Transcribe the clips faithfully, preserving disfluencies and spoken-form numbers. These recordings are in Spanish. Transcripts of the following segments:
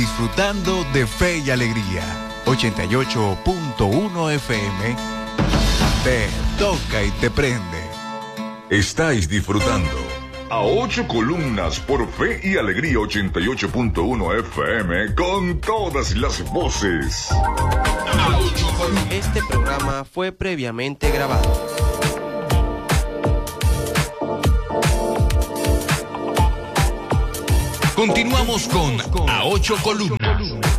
disfrutando de Fe y Alegría. ochenta y ocho punto uno F M. Te toca y te prende. Estáis disfrutando a ocho columnas por Fe y Alegría ochenta y ocho punto uno F M con todas las voces. Este programa fue previamente grabado. Continuamos con A Ocho Columnas.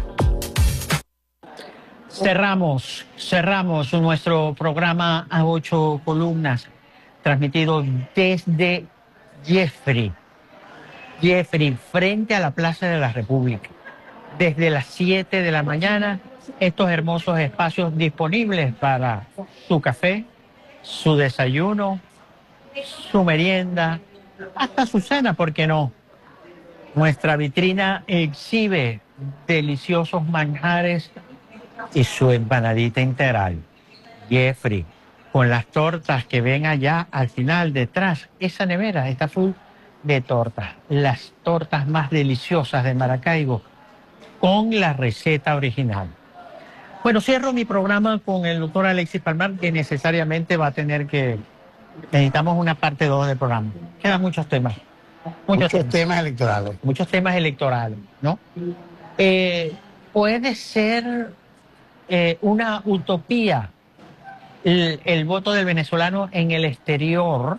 Cerramos, cerramos nuestro programa A Ocho Columnas, transmitido desde Jeffrey, Jeffrey, frente a la Plaza de la República. Desde las siete de la mañana, estos hermosos espacios disponibles para su café, su desayuno, su merienda, hasta su cena, ¿por qué no? Nuestra vitrina exhibe deliciosos manjares y su empanadita integral. Jeffrey, con las tortas que ven allá al final, detrás, esa nevera está full de tortas. Las tortas más deliciosas de Maracaibo, con la receta original. Bueno, cierro mi programa con el doctor Alexis Palmar, que necesariamente va a tener que... Necesitamos una parte dos del programa. Quedan muchos temas. Muchos, muchos temas. temas electorales. Muchos temas electorales, ¿no? Eh, puede ser eh, una utopía el, el voto del venezolano en el exterior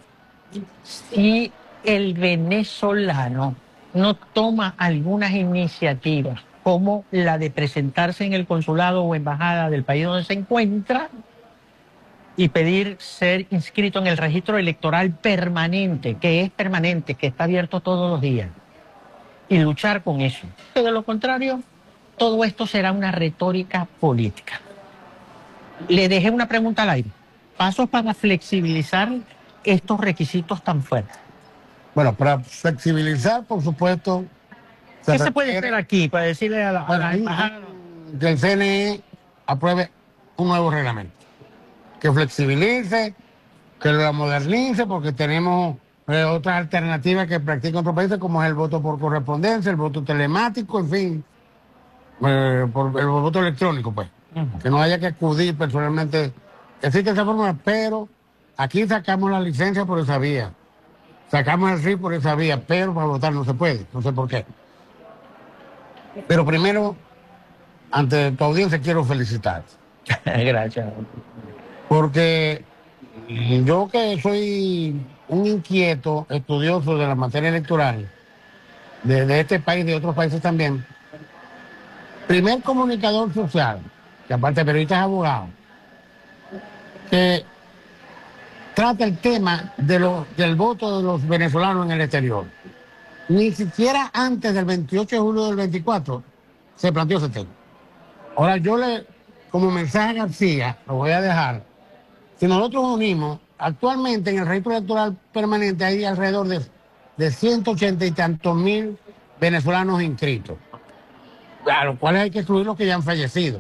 si el venezolano no toma algunas iniciativas, como la de presentarse en el consulado o embajada del país donde se encuentra y pedir ser inscrito en el registro electoral permanente, que es permanente, que está abierto todos los días, y luchar con eso. Pero de lo contrario, todo esto será una retórica política. Le dejé una pregunta al aire. Pasos para flexibilizar estos requisitos tan fuertes. Bueno, para flexibilizar, por supuesto... Se ¿Qué se puede hacer aquí para decirle a la, bueno, a la embajada? Que el C N E apruebe un nuevo reglamento. Que flexibilice, que lo modernice, porque tenemos eh, otras alternativas que practican otros países, como es el voto por correspondencia, el voto telemático, en fin, eh, por el voto electrónico, pues. Uh-huh. Que no haya que acudir personalmente. Existe esa forma, pero aquí sacamos la licencia por esa vía. Sacamos el R I por esa vía, pero para votar no se puede, no sé por qué. Pero primero, ante tu audiencia, quiero felicitarte. Gracias. Porque yo, que soy un inquieto estudioso de la materia electoral, de, de este país, de otros países también, primer comunicador social, que aparte de periodista es abogado, que trata el tema de lo, del voto de los venezolanos en el exterior. Ni siquiera antes del veintiocho de julio del veinticuatro se planteó ese tema. Ahora yo le, como mensaje a García, lo voy a dejar. Si nosotros unimos, actualmente en el registro electoral permanente hay alrededor de, de ciento ochenta y tantos mil venezolanos inscritos, a los cuales hay que excluir los que ya han fallecido,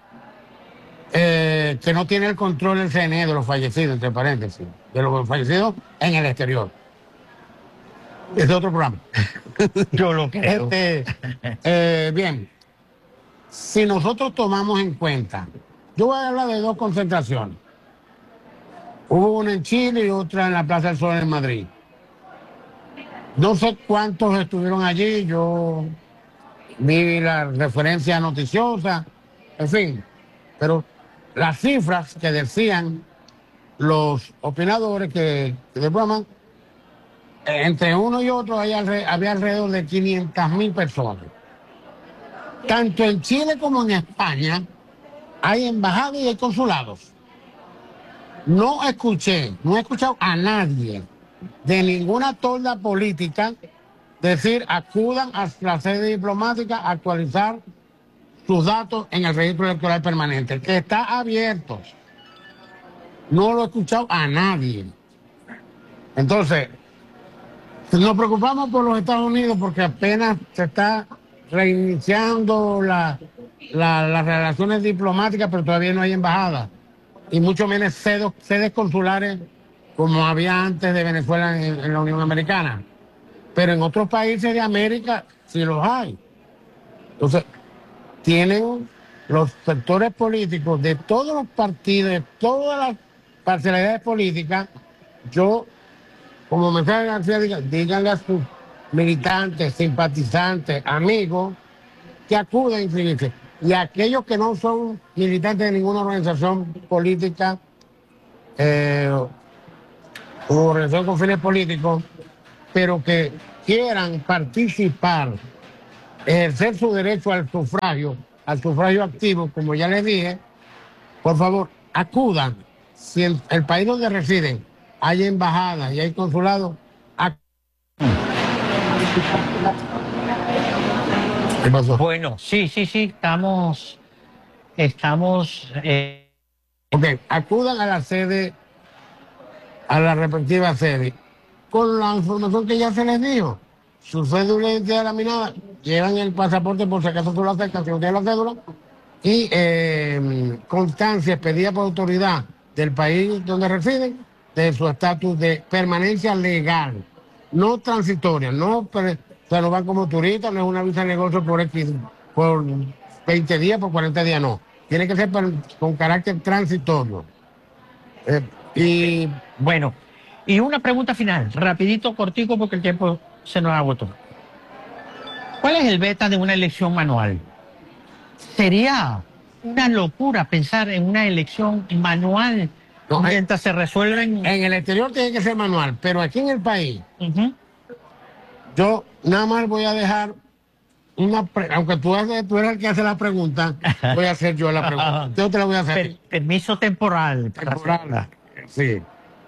eh, que no tiene el control del C N E de los fallecidos, entre paréntesis, de los fallecidos en el exterior. Es otro programa. Yo lo creo. Este, eh, bien, si nosotros tomamos en cuenta, yo voy a hablar de dos concentraciones. Hubo una en Chile y otra en la Plaza del Sol en Madrid. No sé cuántos estuvieron allí, yo vi la referencia noticiosa, en fin, pero las cifras que decían los opinadores que, que del programa, entre uno y otro había, había alrededor de quinientas mil personas. Tanto en Chile como en España hay embajadas y hay consulados. No escuché, no he escuchado a nadie de ninguna tolda política decir acudan a la sede diplomática a actualizar sus datos en el registro electoral permanente, que está abierto. No lo he escuchado a nadie. Entonces, nos preocupamos por los Estados Unidos porque apenas se está reiniciando la, la, las relaciones diplomáticas, pero todavía no hay embajada. Y mucho menos sedes, sedes consulares como había antes de Venezuela en, en la Unión Americana. Pero en otros países de América sí los hay. Entonces, tienen los sectores políticos de todos los partidos, de todas las parcialidades políticas. Yo, como mensaje García, diga, díganle a sus militantes, simpatizantes, amigos, que acudan a inscribirse. Y aquellos que no son militantes de ninguna organización política eh, o organización con fines políticos, pero que quieran participar, ejercer su derecho al sufragio, al sufragio activo, como ya les dije, por favor, acudan. Si en el país donde residen hay embajadas y hay consulados, acudan. ¿Qué pasó? Bueno, sí, sí, sí, estamos, estamos... Eh... Ok, acudan a la sede, a la respectiva sede, con la información que ya se les dijo. Su cédula de identidad laminada, llevan el pasaporte por si acaso tú lo aceptas, si no tienes la cédula, y eh, constancia expedida por autoridad del país donde residen, de su estatus de permanencia legal, no transitoria, no, o sea, no van como turistas, no es una visa de negocio por X, por veinte días, por cuarenta días, no. Tiene que ser per, con carácter transitorio. Eh, y bueno, y una pregunta final, rapidito, cortico, porque el tiempo se nos agotó. ¿Cuál es el beta de una elección manual? Sería una locura pensar en una elección manual no, mientras se resuelven... En el exterior tiene que ser manual, pero aquí en el país, uh-huh. yo nada más voy a dejar una... Pre aunque tú, haces, tú eres el que hace la pregunta, voy a hacer yo la pregunta. Yo te la voy a hacer. Per permiso temporal. Temporal, sí.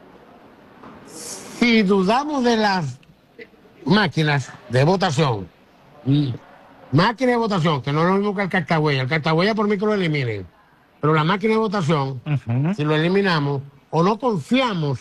Si dudamos de las máquinas de votación, máquina de votación, que no es lo mismo que el cartahuella, el cartahuella por mí que lo eliminen, pero la máquina de votación, uh-huh. si lo eliminamos, o no confiamos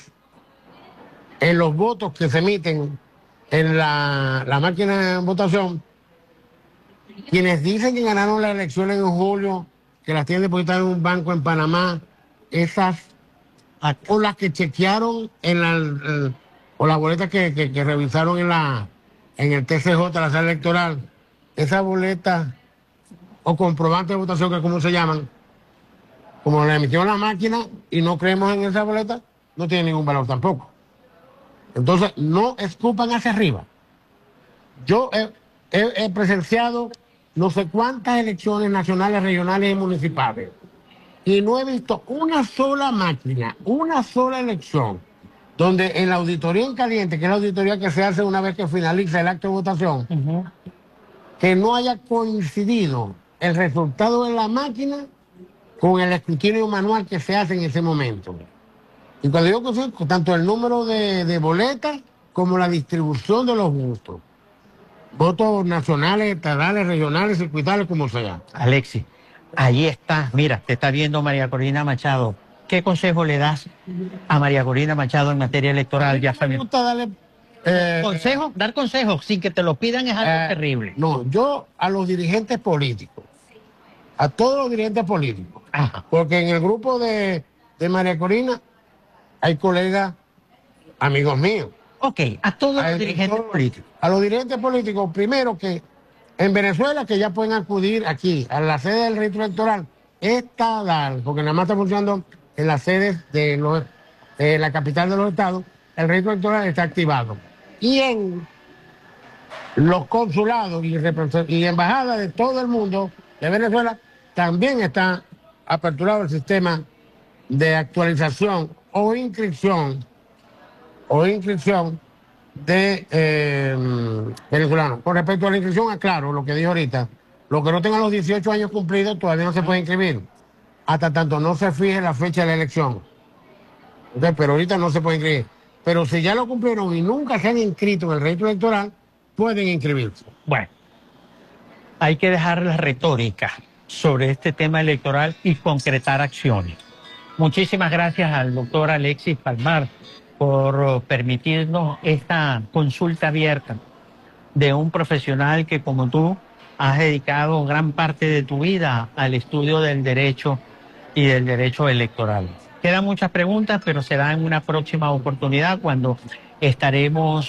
en los votos que se emiten en la, la máquina de votación, quienes dicen que ganaron las elecciones en julio, que las tienen depositadas en un banco en Panamá, esas, o las que chequearon en la, el, o las boletas que, que, que revisaron en la en el T C J, la sala electoral, esas boletas o comprobantes de votación, que como se llaman, como la emitieron la máquina y no creemos en esa boleta, no tiene ningún valor tampoco. Entonces, no escupan hacia arriba. Yo he, he, he presenciado no sé cuántas elecciones nacionales, regionales y municipales, y no he visto una sola máquina, una sola elección, donde en la auditoría en caliente, que es la auditoría que se hace una vez que finaliza el acto de votación, uh-huh. que no haya coincidido el resultado de la máquina con el escrutinio manual que se hace en ese momento. Y cuando yo consigo tanto el número de, de boletas como la distribución de los votos, votos nacionales, estatales, regionales, circuitales, como sea. Alexis, ahí está, mira, te está viendo María Corina Machado. ¿Qué consejo le das a María Corina Machado en materia electoral? Ya me gusta darle... Eh, ¿Consejo? Dar consejos sin que te lo pidan es algo eh, terrible. No, yo a los dirigentes políticos, a todos los dirigentes políticos, Ajá. porque en el grupo de, de María Corina hay colegas, amigos míos. Ok, a todos a los dirigentes todos, políticos. A los dirigentes políticos, primero que en Venezuela, que ya pueden acudir aquí a la sede del registro electoral estatal, porque nada más está funcionando en las sedes de, los, de la capital de los estados, el registro electoral está activado. Y en los consulados y, y embajadas de todo el mundo de Venezuela también está aperturado el sistema de actualización o inscripción o inscripción de eh, venezolanos. Con respecto a la inscripción, aclaro lo que dije ahorita, los que no tengan los dieciocho años cumplidos todavía no se pueden inscribir, hasta tanto no se fije la fecha de la elección. Okay, pero ahorita no se puede inscribir. Pero si ya lo cumplieron y nunca se han inscrito en el registro electoral, pueden inscribirse. Bueno, hay que dejar la retórica sobre este tema electoral y concretar acciones. Muchísimas gracias al doctor Alexis Palmar por permitirnos esta consulta abierta de un profesional que, como tú, has dedicado gran parte de tu vida al estudio del derecho y del derecho electoral. Quedan muchas preguntas, pero será en una próxima oportunidad cuando estaremos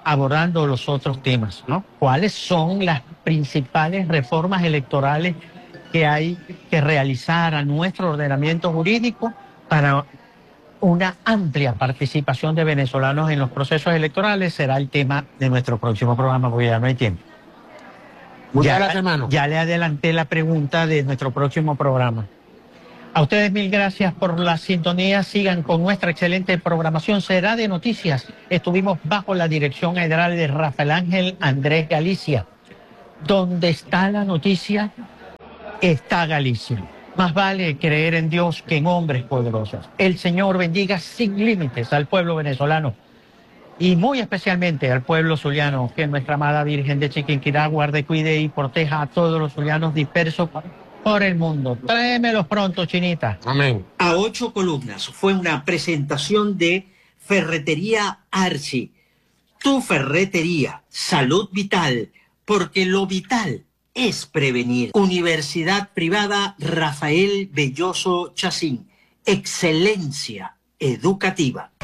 abordando los otros temas, ¿no? ¿Cuáles son las principales reformas electorales que hay que realizar a nuestro ordenamiento jurídico para una amplia participación de venezolanos en los procesos electorales? Será el tema de nuestro próximo programa, porque ya no hay tiempo. Muchas Ya, gracias, hermano. ya le adelanté la pregunta de nuestro próximo programa. A ustedes mil gracias por la sintonía. Sigan con nuestra excelente programación. Será de noticias. Estuvimos bajo la dirección general de Rafael Ángel Andrés Galicia. Donde está la noticia, está Galicia. Más vale creer en Dios que en hombres poderosos. El Señor bendiga sin límites al pueblo venezolano y muy especialmente al pueblo zuliano. Que nuestra amada Virgen de Chiquinquirá guarde, cuide y proteja a todos los zulianos dispersos por el mundo. Tráemelos pronto, Chinita. Amén. A ocho columnas fue una presentación de Ferretería Archi. Tu ferretería, salud vital, porque lo vital es prevenir. Universidad Privada Rafael Belloso Chacín. Excelencia educativa.